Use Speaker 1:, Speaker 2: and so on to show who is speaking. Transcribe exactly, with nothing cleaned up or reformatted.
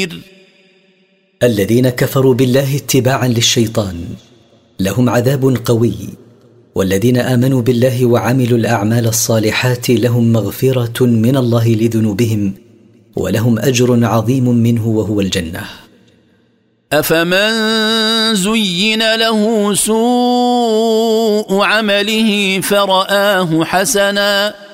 Speaker 1: الذين كفروا بالله اتباعا للشيطان لهم عذاب قوي، والذين آمنوا بالله وعملوا الأعمال الصالحات لهم مغفرة من الله لذنوبهم، ولهم أجر عظيم منه وهو الجنة.
Speaker 2: أفمن زين له سوء عمله فرآه حسنا